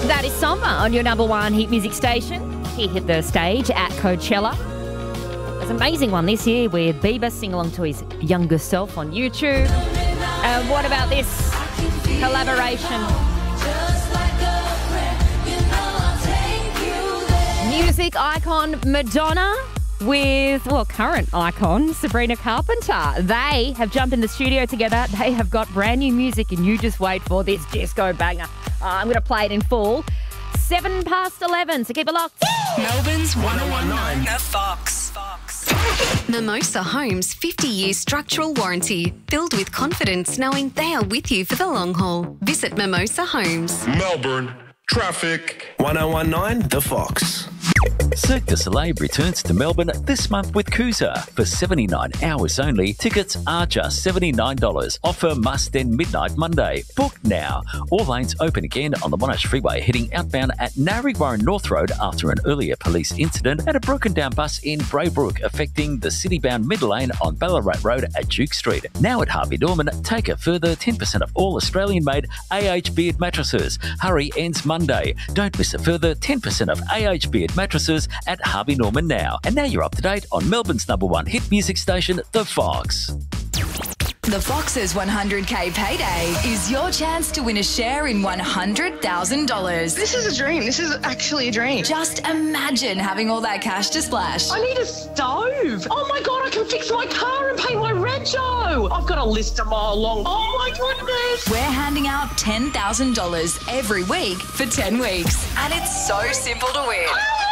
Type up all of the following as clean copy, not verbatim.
That is Samba on your number one hit music station. He hit the stage at Coachella. There's an amazing one this year with Bieber sing along to his younger self on YouTube. And what about this collaboration? Music icon Madonna with, well, current icon Sabrina Carpenter. They have jumped in the studio together. They have got brand new music, and you just wait for this disco banger. I'm going to play it in full. 11:07, so keep it locked. Melbourne's 1019. The Fox. Mimosa Homes 50-year structural warranty. Filled with confidence knowing they are with you for the long haul. Visit Mimosa Homes. Melbourne. Traffic. 1019 The Fox. Cirque du Soleil returns to Melbourne this month with Cruiser. For 79 hours only, tickets are just $79. Offer must end midnight Monday. Book now. All lanes open again on the Monash Freeway heading outbound at Narre Warren North Road after an earlier police incident and a broken down bus in Braybrook affecting the city-bound middle lane on Ballarat Road at Duke Street. Now at Harvey Norman, take a further 10% off all Australian-made AH Beard mattresses. Hurry ends Monday. Don't miss a further 10% off AH Beard mattresses at Harvey Norman now. And now you're up to date on Melbourne's number one hit music station, The Fox. The Fox's 100K payday is your chance to win a share in $100,000. This is a dream. This is actually a dream. Just imagine having all that cash to splash. I need a stove. Oh my God, I can fix my car and paint my rego. I've got a list a mile long. Oh my goodness. We're handing out $10,000 every week for 10 weeks. And it's so simple to win.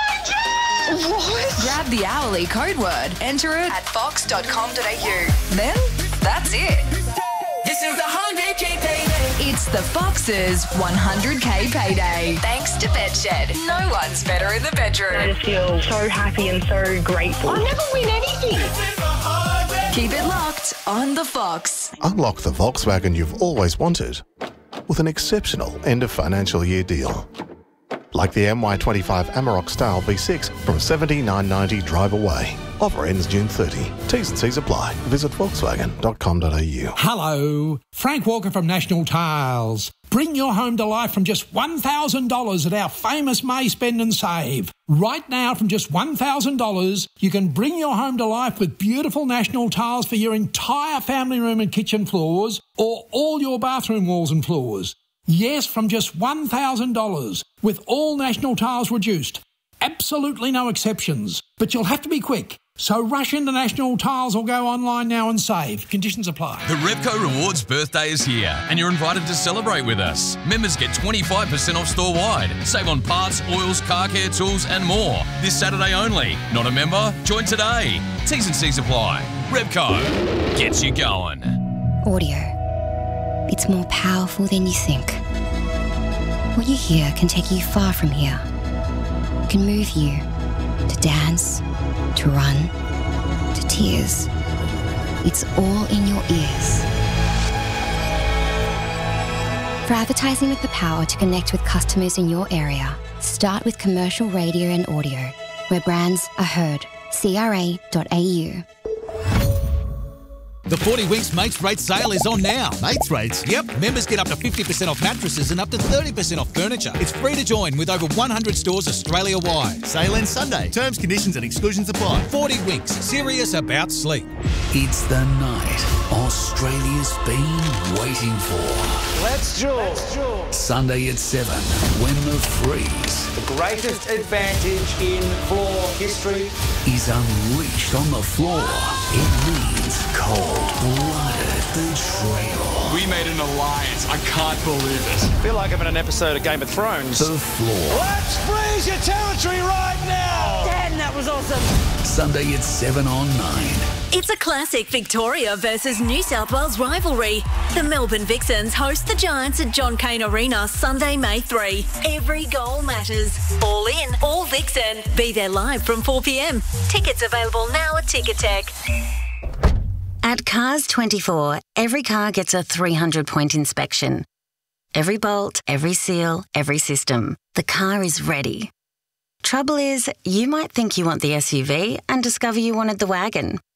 What? Grab the hourly code word, enter it at fox.com.au. Then that's it. This is the 100K payday. It's the Fox's 100K payday. Thanks to Bedshed. No one's better in the I bedroom. just feel so happy and so grateful. I never win anything. Keep it locked on the Fox. Unlock the Volkswagen you've always wanted with an exceptional end of financial year deal. Like the MY25 Amarok Style V6 from $79.90 drive away. Offer ends June 30. T's and C's apply. Visit volkswagen.com.au. Hello, Frank Walker from National Tiles. Bring your home to life from just $1,000 at our famous May Spend and Save. Right now, from just $1,000, you can bring your home to life with beautiful National Tiles for your entire family room and kitchen floors or all your bathroom walls and floors. Yes, from just $1,000, with all National Tiles reduced. Absolutely no exceptions. But you'll have to be quick. So rush into National Tiles or go online now and save. Conditions apply. The Repco Rewards birthday is here and you're invited to celebrate with us. Members get 25% off store-wide. Save on parts, oils, car care tools and more. This Saturday only. Not a member? Join today. T's and C's apply. Repco gets you going. Audio. It's more powerful than you think. What you hear can take you far from here. It can move you to dance, to run, to tears. It's all in your ears. For advertising with the power to connect with customers in your area, start with commercial radio and audio, where brands are heard. CRA.au. The 40 Winks Mates Rates sale is on now. Mates Rates? Yep. Members get up to 50% off mattresses and up to 30% off furniture. It's free to join with over 100 stores Australia-wide. Sale ends Sunday. Terms, conditions and exclusions apply. 40 Winks. Serious about sleep. It's the night Australia's been waiting for. Let's jewel. Sunday at 7, when the freeze, The greatest advantage in floor history, is unleashed on the floor. It means cold-blooded betrayal. We made an alliance. I can't believe it. I feel like I'm in an episode of Game of Thrones. The floor. Let's freeze your territory right now! Dan, that was awesome. Sunday at 7 on 9. It's a classic Victoria versus New South Wales rivalry. The Melbourne Vixens host the Giants at John Cain Arena Sunday, May 3. Every goal matters. All in, all Vixen. Be there live from 4 p.m. Tickets available now at Ticketek. At Cars 24, every car gets a 300-point inspection. Every bolt, every seal, every system. The car is ready. Trouble is, you might think you want the SUV and discover you wanted the wagon.